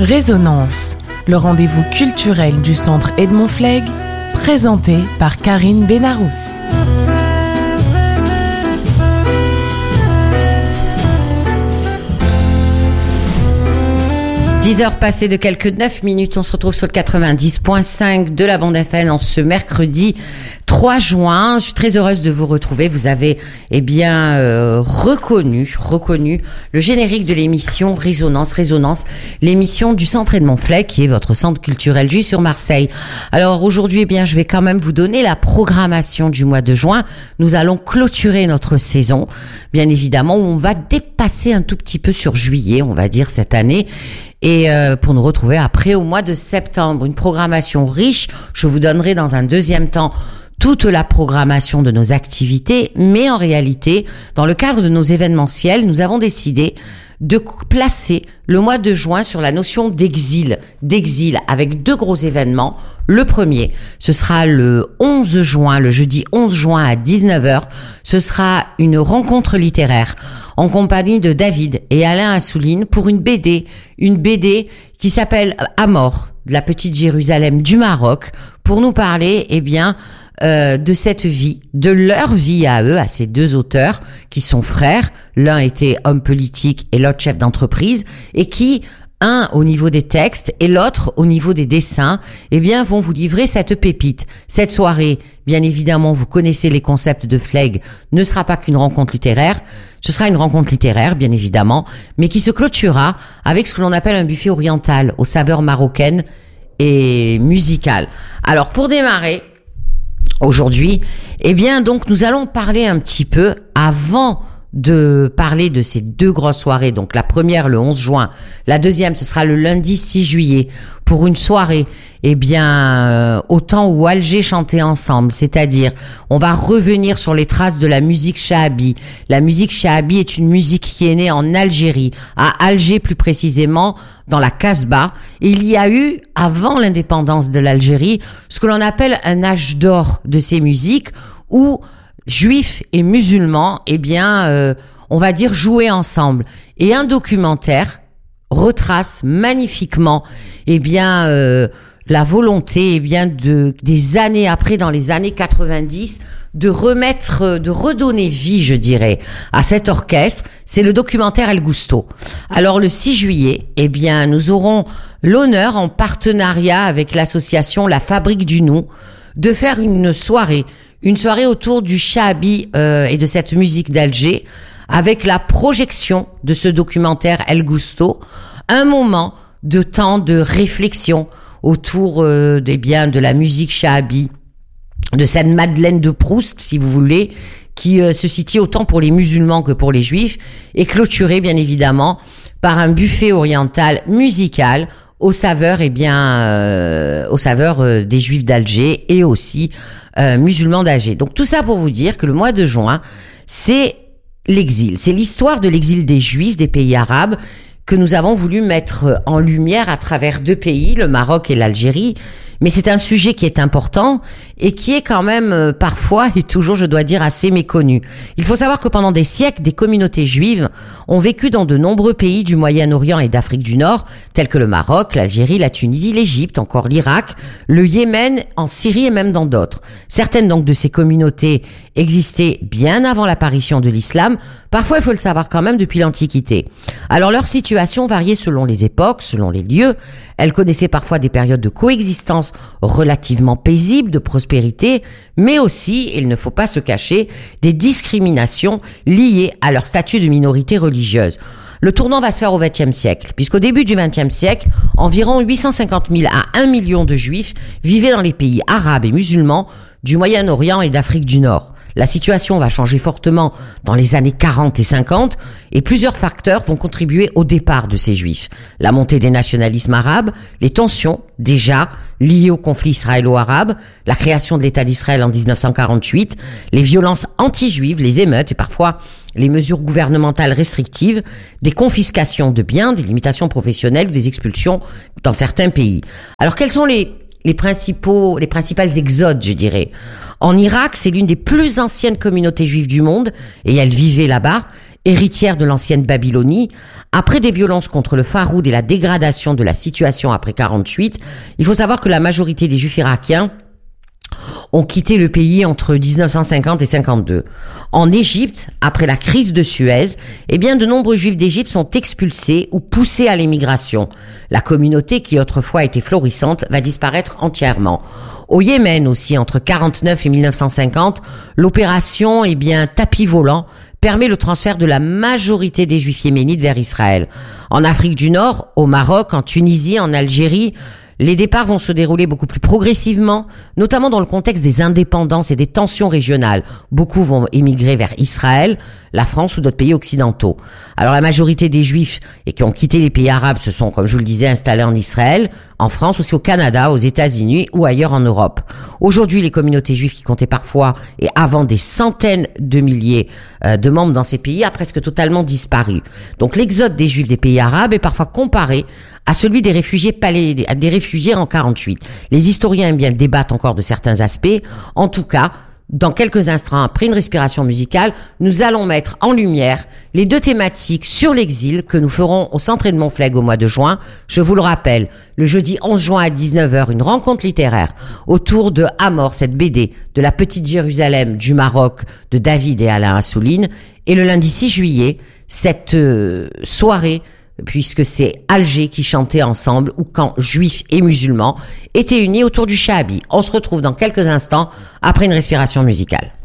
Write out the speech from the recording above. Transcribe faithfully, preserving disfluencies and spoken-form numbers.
Résonance, le rendez-vous culturel du Centre Edmond Flegg, présenté par Karine Benarous. dix heures passées de quelques neuf minutes, on se retrouve sur le quatre-vingt-dix point cinq de la bande F M en ce mercredi trois juin. Je suis très heureuse de vous retrouver. Vous avez eh bien euh, reconnu, reconnu le générique de l'émission Résonance, Résonance, l'émission du Centre Edmond Flegg, qui est votre centre culturel juif sur Marseille. Alors aujourd'hui, eh bien, je vais quand même vous donner la programmation du mois de juin. Nous allons clôturer notre saison, bien évidemment, où on va dépasser un tout petit peu sur juillet, on va dire cette année. Et euh, pour nous retrouver après au mois de septembre, une programmation riche. Je vous donnerai dans un deuxième temps toute la programmation de nos activités, mais en réalité, dans le cadre de nos événementiels, nous avons décidé de placer le mois de juin sur la notion d'exil, d'exil avec deux gros événements. Le premier, ce sera le onze juin, le jeudi onze juin à dix-neuf heures. Ce sera une rencontre littéraire en compagnie de David et Alain Assouline pour une B D, une B D qui s'appelle Amor, de la petite Jérusalem du Maroc, pour nous parler, eh bien, Euh, de cette vie, de leur vie à eux, à ces deux auteurs qui sont frères. L'un était homme politique et l'autre chef d'entreprise, et qui, un au niveau des textes et l'autre au niveau des dessins, eh bien, vont vous livrer cette pépite. Cette soirée, bien évidemment, vous connaissez les concepts de Flegg, ne sera pas qu'une rencontre littéraire. Ce sera une rencontre littéraire, bien évidemment, mais qui se clôturera avec ce que l'on appelle un buffet oriental aux saveurs marocaines et musicales. Alors, pour démarrer, aujourd'hui, eh bien, donc, nous allons parler un petit peu avant de parler de ces deux grosses soirées. Donc, la première, le onze juin. La deuxième, ce sera le lundi six juillet pour une soirée, eh bien, euh, au temps où Alger chantait ensemble. C'est-à-dire, on va revenir sur les traces de la musique shahabi. La musique shahabi est une musique qui est née en Algérie, à Alger plus précisément, dans la Casbah. Et il y a eu, avant l'indépendance de l'Algérie, ce que l'on appelle un âge d'or de ces musiques, où juifs et musulmans, eh bien, euh, on va dire, jouaient ensemble. Et un documentaire retrace magnifiquement, eh bien, euh, la volonté, eh bien, de des années après, dans les années quatre-vingt-dix, de remettre, de redonner vie, je dirais, à cet orchestre. C'est le documentaire El Gusto. Alors, le six juillet, eh bien, nous aurons l'honneur, en partenariat avec l'association La Fabrique du Nou, de faire une soirée, une soirée autour du shahabi euh, et de cette musique d'Alger, avec la projection de ce documentaire El Gusto, un moment de temps de réflexion autour euh, des biens de la musique shahabi, de cette Madeleine de Proust, si vous voulez, qui euh, se situe autant pour les musulmans que pour les juifs, et clôturée bien évidemment par un buffet oriental musical aux saveurs, eh bien, euh, aux saveurs euh, des juifs d'Alger et aussi euh, musulmans d'Alger. Donc tout ça pour vous dire que le mois de juin, c'est l'exil, c'est l'histoire de l'exil des juifs des pays arabes que nous avons voulu mettre en lumière à travers deux pays, le Maroc et l'Algérie. Mais c'est un sujet qui est important et qui est quand même euh, parfois et toujours, je dois dire, assez méconnu. Il faut savoir que pendant des siècles, des communautés juives ont vécu dans de nombreux pays du Moyen-Orient et d'Afrique du Nord, tels que le Maroc, l'Algérie, la Tunisie, l'Égypte, encore l'Irak, le Yémen, en Syrie et même dans d'autres. Certaines donc de ces communautés existaient bien avant l'apparition de l'islam, parfois il faut le savoir quand même depuis l'Antiquité. Alors leur situation variait selon les époques, selon les lieux. Elles connaissaient parfois des périodes de coexistence relativement paisibles, de prospérité, mais aussi, il ne faut pas se cacher, des discriminations liées à leur statut de minorité religieuse. Le tournant va se faire au vingtième siècle, puisqu'au début du vingtième siècle, environ huit cent cinquante mille à un million de juifs vivaient dans les pays arabes et musulmans du Moyen-Orient et d'Afrique du Nord. La situation va changer fortement dans les années quarante et cinquante et plusieurs facteurs vont contribuer au départ de ces juifs. La montée des nationalismes arabes, les tensions, déjà liées au conflit israélo-arabe, la création de l'État d'Israël en dix-neuf cent quarante-huit, les violences anti-juives, les émeutes et parfois les mesures gouvernementales restrictives, des confiscations de biens, des limitations professionnelles ou des expulsions dans certains pays. Alors quels sont les les principaux, les principales exodes, je dirais. En Irak, c'est l'une des plus anciennes communautés juives du monde, et elles vivaient là-bas. héritière de l'ancienne Babylonie. Après des violences contre le Faroud et la dégradation de la situation après quarante-huit, il faut savoir que la majorité des Juifs irakiens ont quitté le pays entre dix-neuf cent cinquante et cinquante-deux. En Égypte, après la crise de Suez, eh bien, de nombreux Juifs d'Égypte sont expulsés ou poussés à l'émigration. La communauté, qui autrefois était florissante, va disparaître entièrement. Au Yémen aussi, entre quarante-neuf et mille neuf cent cinquante, l'opération, eh bien, tapis volant, permet le transfert de la majorité des Juifs yéménites vers Israël. En Afrique du Nord, au Maroc, en Tunisie, en Algérie, les départs vont se dérouler beaucoup plus progressivement, notamment dans le contexte des indépendances et des tensions régionales. Beaucoup vont émigrer vers Israël, la France ou d'autres pays occidentaux. Alors la majorité des Juifs et qui ont quitté les pays arabes se sont, comme je vous le disais, installés en Israël, en France, aussi au Canada, aux États-Unis ou ailleurs en Europe. Aujourd'hui, les communautés juives qui comptaient parfois et avant des centaines de milliers euh, de membres dans ces pays a presque totalement disparu. Donc l'exode des Juifs des pays arabes est parfois comparé à celui des réfugiés palais, des réfugiés en quarante-huit. Les historiens aiment bien débattent encore de certains aspects. En tout cas, dans quelques instants, après une respiration musicale, nous allons mettre en lumière les deux thématiques sur l'exil que nous ferons au Centre Edmond Flegg au mois de juin. Je vous le rappelle, le jeudi onze juin à dix-neuf heures, une rencontre littéraire autour de Amor, cette B D de la petite Jérusalem du Maroc de David et Alain Assouline. Et le lundi six juillet, cette euh, soirée, puisque c'est Alger qui chantait ensemble, ou quand juifs et musulmans étaient unis autour du Shahabi. On se retrouve dans quelques instants après une respiration musicale.